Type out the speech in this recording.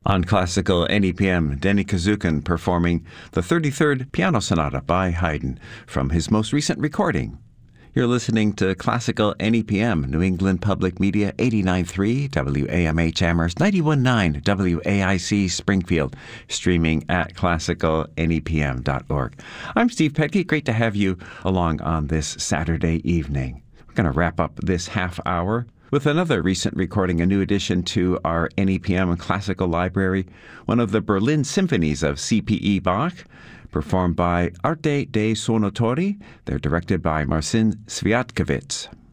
On classical NEPM, Denny Kazukin performing the 33rd Piano Sonata by Haydn from his most recent recording. You're listening to Classical NEPM, New England Public Media 89.3, WAMH Amherst, 91.9 WAIC Springfield, streaming at classicalnepm.org. I'm Steve Petke. Great to have you along on this Saturday evening. We're going to wrap up this half hour with another recent recording, a new addition to our NEPM Classical Library, one of the Berlin Symphonies of C.P.E. Bach, performed by Arte dei Suonatori. They're directed by Marcin Sviatkiewicz.